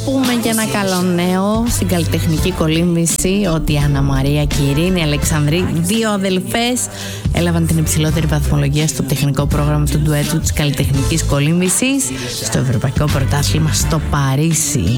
πούμε και ένα καλό νέο στην καλλιτεχνική κολύμβηση, ότι η Άννα Μαρία και η Ειρήνη Αλεξανδρή, δύο αδελφές, έλαβαν την υψηλότερη βαθμολογία στο τεχνικό πρόγραμμα του ντουέτου της καλλιτεχνικής κολύμβησης στο Ευρωπαϊκό Πρωτάθλημα στο Παρίσι.